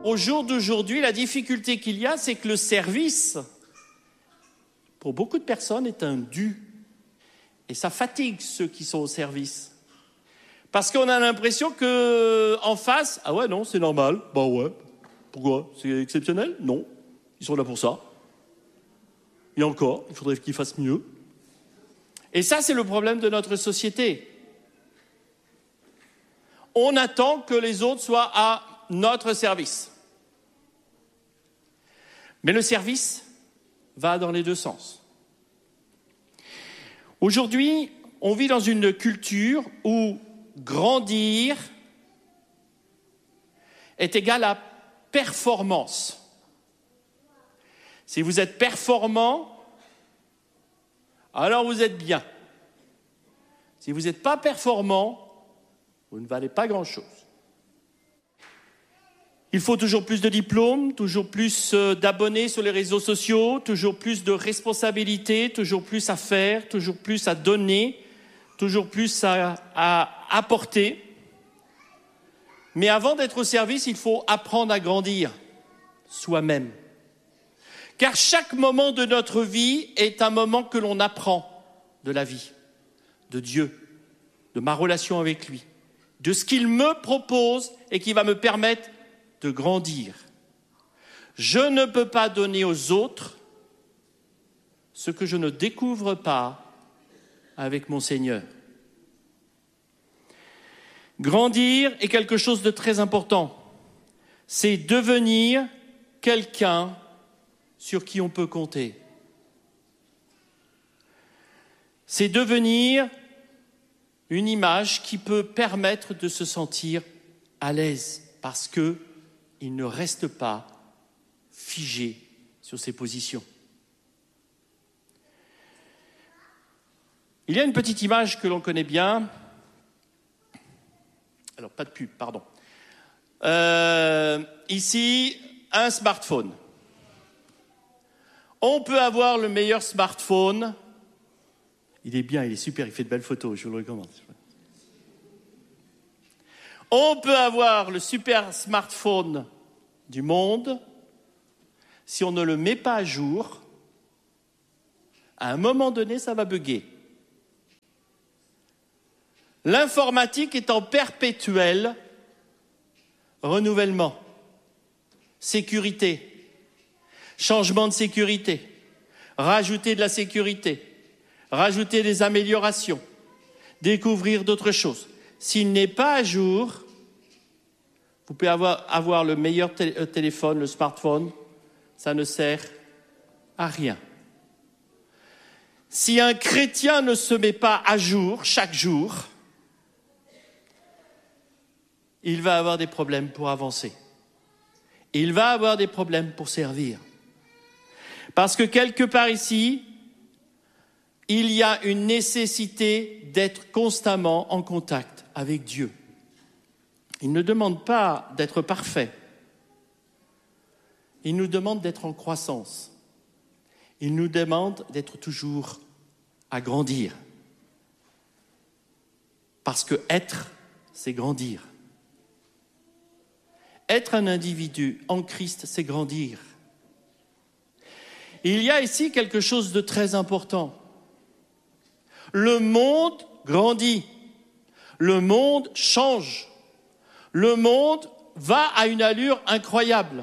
au jour d'aujourd'hui, la difficulté qu'il y a, c'est que le service, pour beaucoup de personnes, est un dû. Et ça fatigue ceux qui sont au service. Parce qu'on a l'impression qu'en face, ah ouais, non, c'est normal. Bah ouais. Pourquoi? C'est exceptionnel? Non. Ils sont là pour ça. Et encore, il faudrait qu'ils fassent mieux. Et ça, c'est le problème de notre société. On attend que les autres soient à notre service. Mais le service va dans les deux sens. Aujourd'hui, on vit dans une culture où grandir est égal à performance. Si vous êtes performant, alors vous êtes bien. Si vous n'êtes pas performant, vous ne valez pas grand-chose. Il faut toujours plus de diplômes, toujours plus d'abonnés sur les réseaux sociaux, toujours plus de responsabilités, toujours plus à faire, toujours plus à donner, toujours plus à apporter. Mais avant d'être au service, il faut apprendre à grandir soi-même. Car chaque moment de notre vie est un moment que l'on apprend de la vie, de Dieu, de ma relation avec lui, de ce qu'il me propose et qui va me permettre de grandir. Je ne peux pas donner aux autres ce que je ne découvre pas avec mon Seigneur. Grandir est quelque chose de très important. C'est devenir quelqu'un sur qui on peut compter. C'est devenir une image qui peut permettre de se sentir à l'aise parce qu'il ne reste pas figé sur ses positions. Il y a une petite image que l'on connaît bien. Alors, pas de pub, pardon. Ici, un smartphone. On peut avoir le meilleur smartphone. Il est bien, il est super, il fait de belles photos, je vous le recommande. On peut avoir le super smartphone du monde. Si on ne le met pas à jour, à un moment donné, ça va bugger. L'informatique est en perpétuel renouvellement. Sécurité, changement de sécurité, rajouter de la sécurité, rajouter des améliorations, découvrir d'autres choses. S'il n'est pas à jour, vous pouvez avoir le meilleur téléphone, le smartphone, ça ne sert à rien. Si un chrétien ne se met pas à jour chaque jour, il va avoir des problèmes pour avancer. Il va avoir des problèmes pour servir. Parce que quelque part ici, il y a une nécessité d'être constamment en contact avec Dieu. Il ne demande pas d'être parfait. Il nous demande d'être en croissance. Il nous demande d'être toujours à grandir. Parce que être, c'est grandir. Être un individu en Christ, c'est grandir. Il y a ici quelque chose de très important. Le monde grandit. Le monde change. Le monde va à une allure incroyable.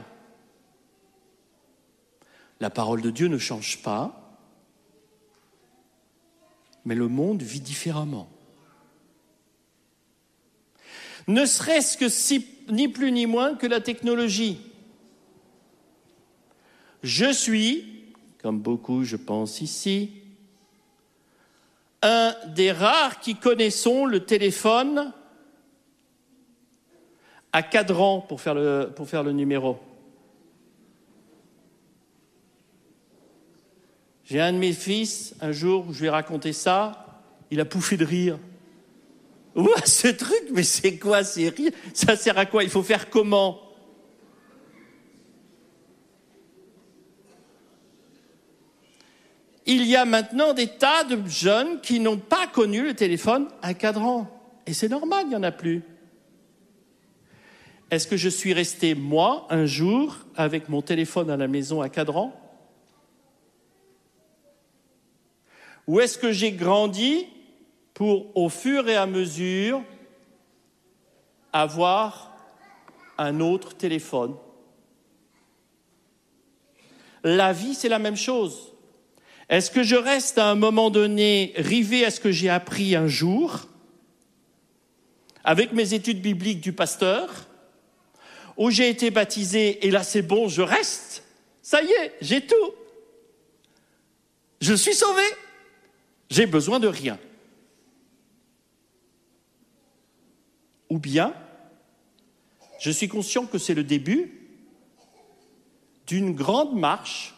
La parole de Dieu ne change pas, mais le monde vit différemment. Ne serait-ce que ni plus ni moins que la technologie. Je suis, comme beaucoup je pense ici, un des rares qui connaissons le téléphone à cadran pour faire le numéro. J'ai un de mes fils, un jour, je lui ai raconté ça, il a pouffé de rire. Ouah, ce truc, mais c'est quoi ces rires? Ça sert à quoi? Il faut faire comment? Il y a maintenant des tas de jeunes qui n'ont pas connu le téléphone à cadran. Et c'est normal, il n'y en a plus. Est-ce que je suis resté, moi, un jour, avec mon téléphone à la maison à cadran? Ou est-ce que j'ai grandi pour, au fur et à mesure, avoir un autre téléphone? La vie, c'est la même chose. Est-ce que je reste à un moment donné rivé à ce que j'ai appris un jour, avec mes études bibliques du pasteur, où j'ai été baptisé et là c'est bon, je reste. Ça y est, j'ai tout. Je suis sauvé. J'ai besoin de rien. Ou bien, je suis conscient que c'est le début d'une grande marche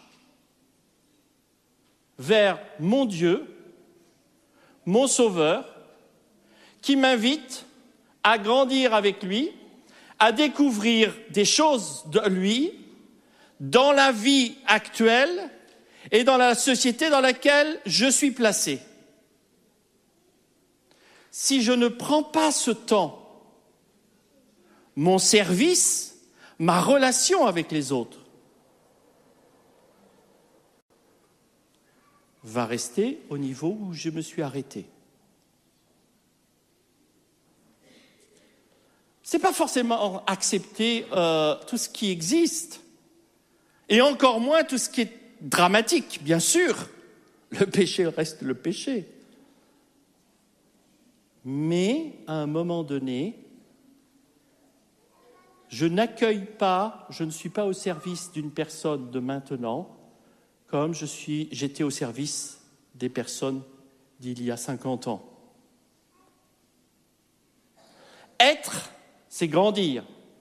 vers mon Dieu, mon Sauveur, qui m'invite à grandir avec lui, à découvrir des choses de lui dans la vie actuelle et dans la société dans laquelle je suis placé. Si je ne prends pas ce temps, mon service, ma relation avec les autres va rester au niveau où je me suis arrêté. C'est pas forcément accepter tout ce qui existe, et encore moins tout ce qui est dramatique, bien sûr. Le péché reste le péché. Mais, à un moment donné, je n'accueille pas, je ne suis pas au service d'une personne de maintenant, comme j'étais au service des personnes d'il y a 50 ans. Être, c'est grandir.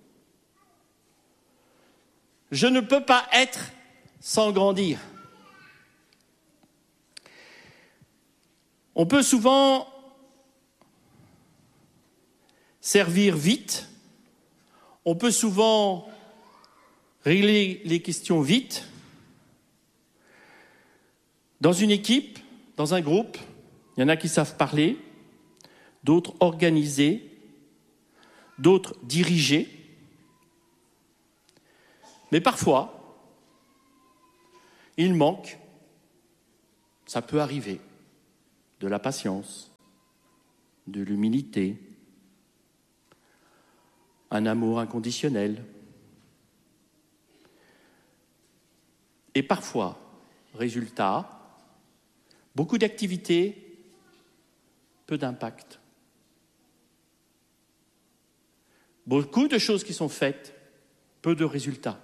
Je ne peux pas être sans grandir. On peut souvent servir vite, on peut souvent régler les questions vite. Dans une équipe, dans un groupe, il y en a qui savent parler, d'autres organiser, d'autres diriger. Mais parfois, il manque, ça peut arriver, de la patience, de l'humilité, un amour inconditionnel. Et parfois, résultat, beaucoup d'activités, peu d'impact. Beaucoup de choses qui sont faites, peu de résultats.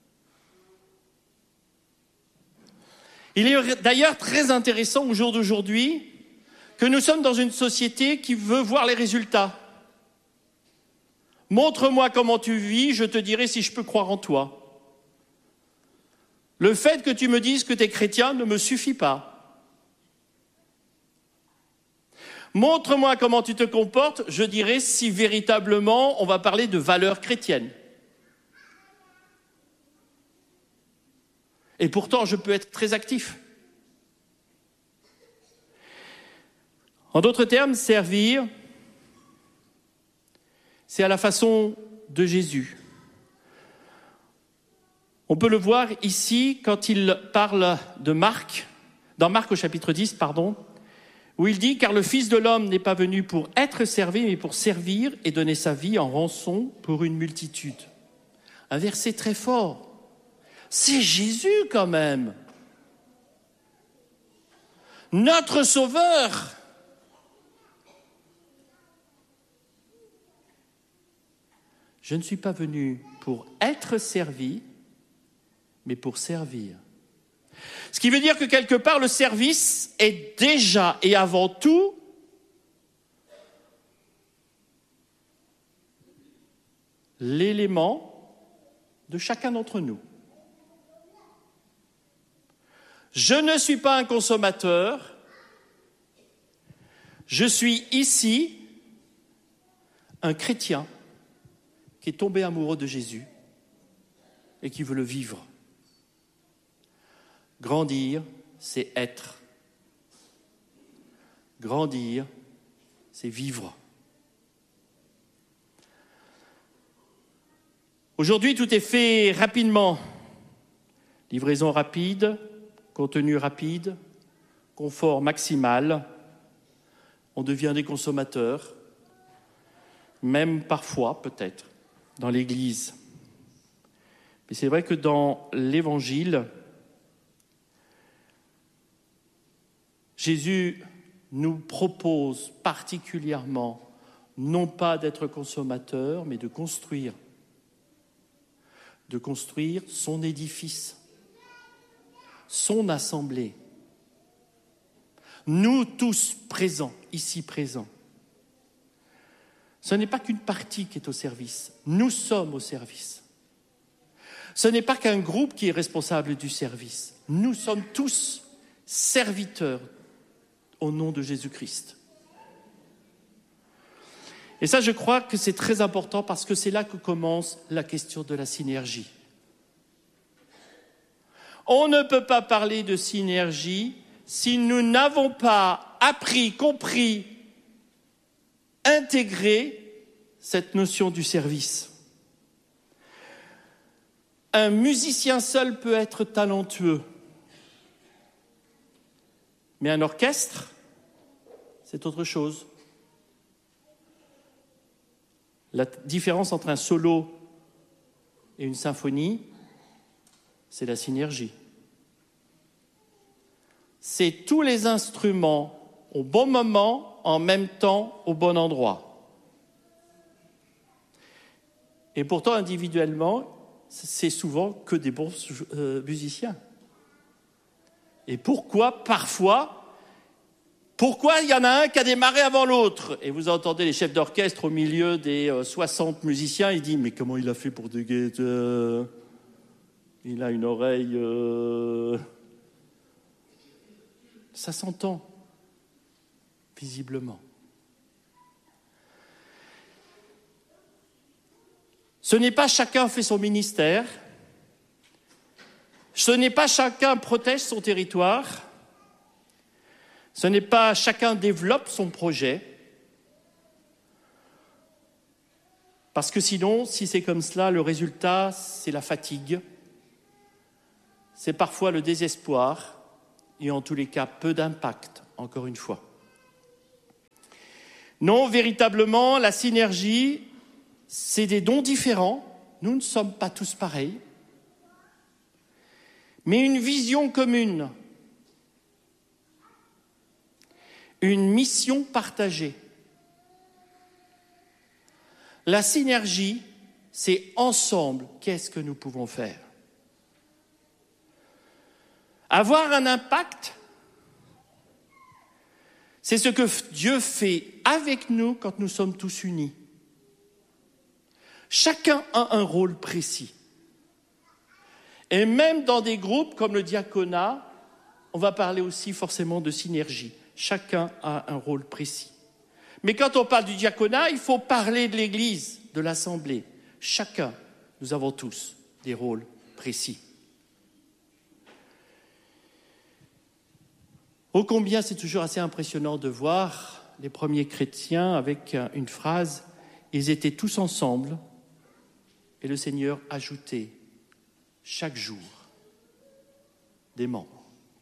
Il est d'ailleurs très intéressant au jour d'aujourd'hui que nous sommes dans une société qui veut voir les résultats. Montre-moi comment tu vis, je te dirai si je peux croire en toi. Le fait que tu me dises que tu es chrétien ne me suffit pas. Montre-moi comment tu te comportes, je dirai si véritablement on va parler de valeurs chrétiennes. Et pourtant, je peux être très actif. En d'autres termes, servir, c'est à la façon de Jésus. On peut le voir ici quand il parle de Marc, dans Marc au chapitre 10, où il dit « Car le Fils de l'homme n'est pas venu pour être servi, mais pour servir et donner sa vie en rançon pour une multitude. » Un verset très fort. C'est Jésus quand même. Notre Sauveur. Je ne suis pas venu pour être servi, mais pour servir. Ce qui veut dire que quelque part, le service est déjà et avant tout l'élément de chacun d'entre nous. Je ne suis pas un consommateur, je suis ici un chrétien qui est tombé amoureux de Jésus et qui veut le vivre. Grandir, c'est être. Grandir, c'est vivre. Aujourd'hui, tout est fait rapidement. Livraison rapide, contenu rapide, confort maximal. On devient des consommateurs, même parfois, peut-être, dans l'Église. Mais c'est vrai que dans l'Évangile, Jésus nous propose particulièrement non pas d'être consommateur, mais de construire son édifice, son assemblée. Nous tous présents, ici présents. Ce n'est pas qu'une partie qui est au service, nous sommes au service. Ce n'est pas qu'un groupe qui est responsable du service, nous sommes tous serviteurs au nom de Jésus-Christ. Et ça, je crois que c'est très important parce que c'est là que commence la question de la synergie. On ne peut pas parler de synergie si nous n'avons pas appris, compris, intégré cette notion du service. Un musicien seul peut être talentueux, mais un orchestre, c'est autre chose. La différence entre un solo et une symphonie, c'est la synergie. C'est tous les instruments au bon moment, en même temps, au bon endroit. Et pourtant, individuellement, c'est souvent que des bons musiciens. Et pourquoi il y en a un qui a démarré avant l'autre? Et vous entendez les chefs d'orchestre au milieu des 60 musiciens, ils disent « Mais comment il a fait pour déguer il a une oreille... Ça s'entend, visiblement. Ce n'est pas chacun fait son ministère, ce n'est pas chacun protège son territoire, ce n'est pas chacun développe son projet, parce que sinon, si c'est comme cela, le résultat, c'est la fatigue, c'est parfois le désespoir, et en tous les cas, peu d'impact, encore une fois. Non, véritablement, la synergie, c'est des dons différents. Nous ne sommes pas tous pareils. Mais une vision commune, une mission partagée. La synergie, c'est ensemble, qu'est-ce que nous pouvons faire? Avoir un impact, c'est ce que Dieu fait avec nous quand nous sommes tous unis. Chacun a un rôle précis. Et même dans des groupes comme le diaconat, on va parler aussi forcément de synergie. Chacun a un rôle précis. Mais quand on parle du diaconat, il faut parler de l'Église, de l'Assemblée. Chacun, nous avons tous des rôles précis. Ô combien c'est toujours assez impressionnant de voir les premiers chrétiens avec une phrase « Ils étaient tous ensemble et le Seigneur ajoutait chaque jour des membres. »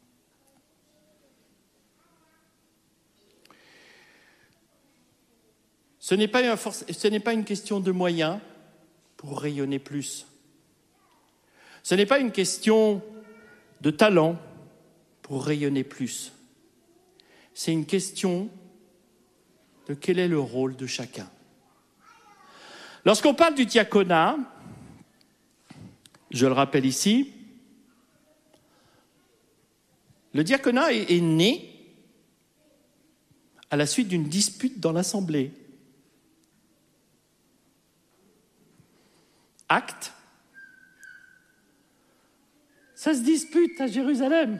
Ce n'est pas une question de moyens pour rayonner plus. Ce n'est pas une question de talent pour rayonner plus. C'est une question de quel est le rôle de chacun. Lorsqu'on parle du diaconat, je le rappelle ici, le diaconat est né à la suite d'une dispute dans l'Assemblée. Actes, ça se dispute à Jérusalem.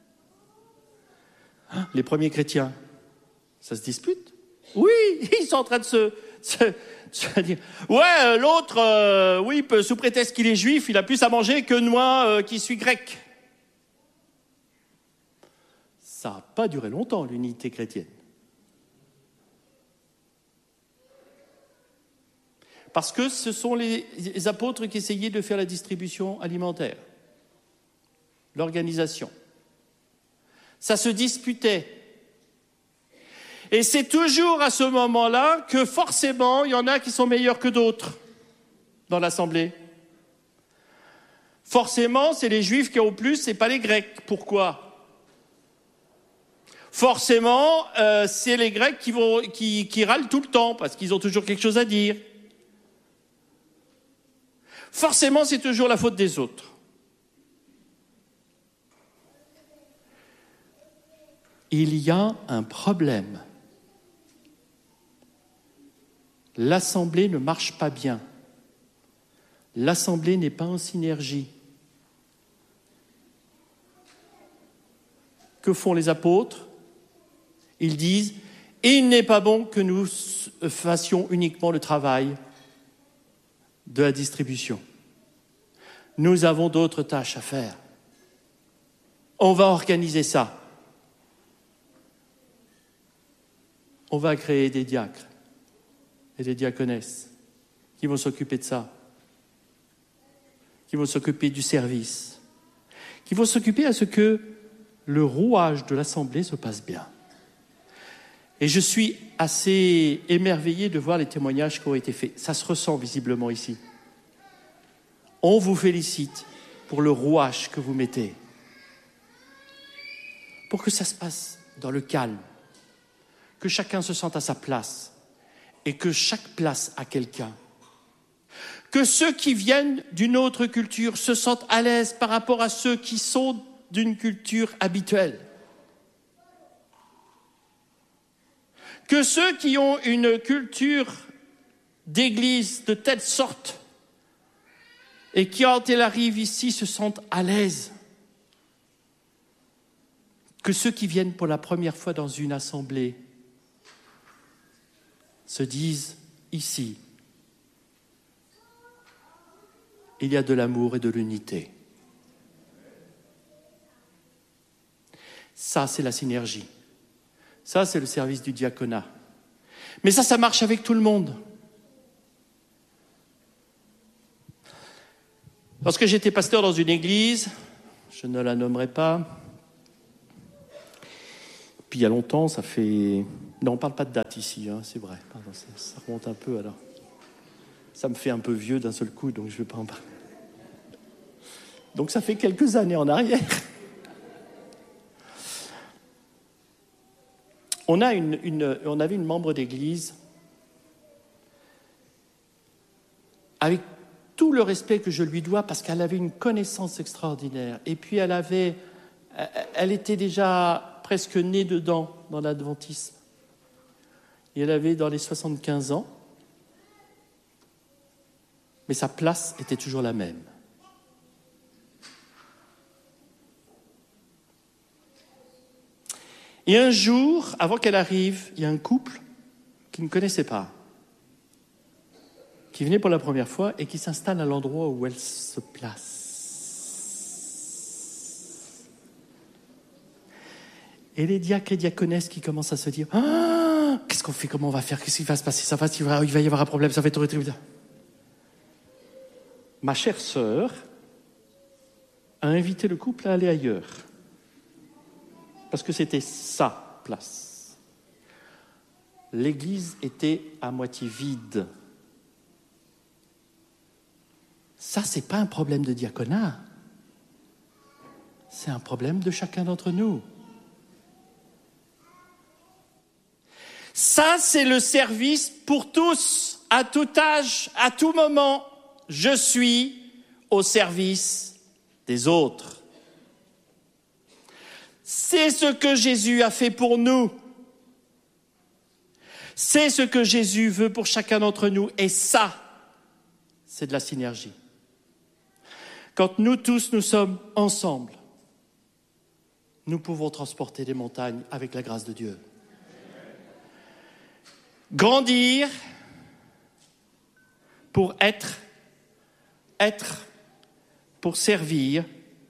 Les premiers chrétiens, ça se dispute? Oui, ils sont en train de se dire ouais, l'autre, oui, sous prétexte qu'il est juif, il a plus à manger que moi qui suis grec. Ça n'a pas duré longtemps, l'unité chrétienne. Parce que ce sont les apôtres qui essayaient de faire la distribution alimentaire, l'organisation. Ça se disputait. Et c'est toujours à ce moment-là que forcément, il y en a qui sont meilleurs que d'autres dans l'Assemblée. Forcément, c'est les Juifs qui ont le plus, c'est pas les Grecs. Pourquoi ? Forcément, c'est les Grecs qui râlent tout le temps, parce qu'ils ont toujours quelque chose à dire. Forcément, c'est toujours la faute des autres. Il y a un problème. L'Assemblée ne marche pas bien. L'Assemblée n'est pas en synergie. Que font les apôtres ? Ils disent « Il n'est pas bon que nous fassions uniquement le travail de la distribution. Nous avons d'autres tâches à faire. On va organiser ça. On va créer des diacres et des diaconesses qui vont s'occuper de ça, qui vont s'occuper du service, qui vont s'occuper à ce que le rouage de l'Assemblée se passe bien. » Et je suis assez émerveillé de voir les témoignages qui ont été faits. Ça se ressent visiblement ici. On vous félicite pour le rouage que vous mettez, pour que ça se passe dans le calme, que chacun se sente à sa place et que chaque place a quelqu'un. Que ceux qui viennent d'une autre culture se sentent à l'aise par rapport à ceux qui sont d'une culture habituelle. Que ceux qui ont une culture d'église de telle sorte et qui, quand ils arrivent ici, se sentent à l'aise. Que ceux qui viennent pour la première fois dans une assemblée se disent ici, il y a de l'amour et de l'unité. Ça, c'est la synergie. Ça, c'est le service du diaconat. Mais ça marche avec tout le monde. Lorsque j'étais pasteur dans une église, je ne la nommerai pas, puis il y a longtemps, ça fait... Non, on ne parle pas de date ici, hein, c'est vrai. Pardon, ça remonte un peu alors. Ça me fait un peu vieux d'un seul coup, donc je ne vais pas en parler. Donc ça fait quelques années en arrière. On avait une membre d'église, avec tout le respect que je lui dois, parce qu'elle avait une connaissance extraordinaire. Et puis elle était déjà presque née dedans, dans l'adventisme. Et elle avait dans les 75 ans, mais sa place était toujours la même. Et un jour, avant qu'elle arrive, il y a un couple qui ne connaissait pas, qui venait pour la première fois et qui s'installe à l'endroit où elle se place. Et les diacres et diaconesses qui commencent à se dire « Ah, qu'est-ce qu'on fait, comment on va faire, qu'est-ce qui va se passer, il va y avoir un problème, ça va être horrible. » Ma chère sœur a invité le couple à aller ailleurs. Parce que c'était sa place. L'église était à moitié vide. Ça, c'est pas un problème de diaconat. C'est un problème de chacun d'entre nous. Ça, c'est le service pour tous, à tout âge, à tout moment. Je suis au service des autres. C'est ce que Jésus a fait pour nous. C'est ce que Jésus veut pour chacun d'entre nous. Et ça, c'est de la synergie. Quand nous tous, nous sommes ensemble, nous pouvons transporter des montagnes avec la grâce de Dieu. Grandir pour être pour servir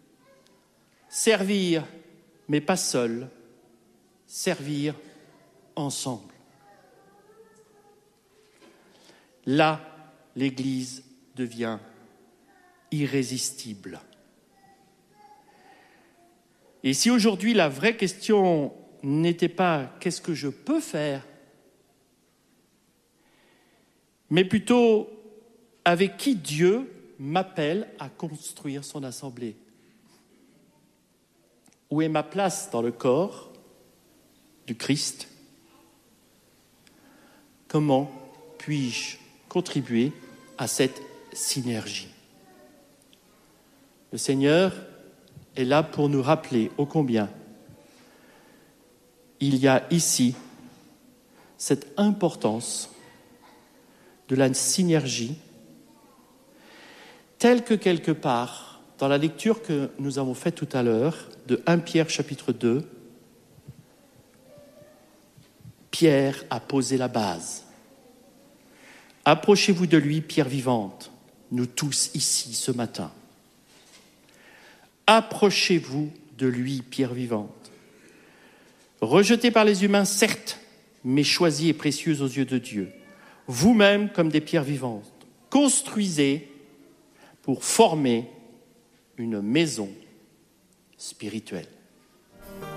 mais pas seul, servir ensemble. Là, l'Église devient irrésistible. Et si aujourd'hui la vraie question n'était pas « qu'est-ce que je peux faire ?», mais plutôt « avec qui Dieu m'appelle à construire son assemblée ? Où est ma place dans le corps du Christ ? Comment puis-je contribuer à cette synergie ? » Le Seigneur est là pour nous rappeler ô combien il y a ici cette importance de la synergie, telle que quelque part, dans la lecture que nous avons faite tout à l'heure, de 1 Pierre chapitre 2, Pierre a posé la base. Approchez-vous de lui, pierre vivante, nous tous ici ce matin. Approchez-vous de lui, pierre vivante. Rejeté par les humains, certes, mais choisi et précieuse aux yeux de Dieu. Vous-même comme des pierres vivantes. Construisez pour former une maison spirituelle.